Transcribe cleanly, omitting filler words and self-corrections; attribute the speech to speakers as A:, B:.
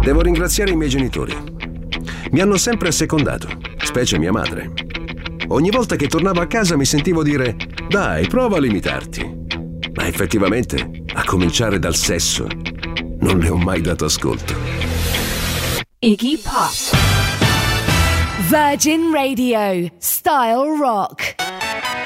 A: Devo ringraziare i miei genitori. Mi hanno sempre assecondato, specie mia madre. Ogni volta che tornavo a casa mi sentivo dire: dai, prova a limitarti. Ma effettivamente, a cominciare dal sesso, non le ho mai dato ascolto.
B: Iggy Pop. Virgin Radio. Style Rock.